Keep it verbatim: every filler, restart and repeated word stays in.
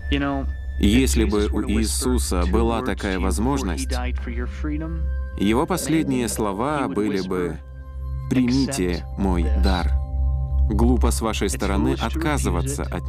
Если бы у Иисуса была такая возможность, Его последние слова были бы «Примите мой дар». Глупо с вашей стороны отказываться от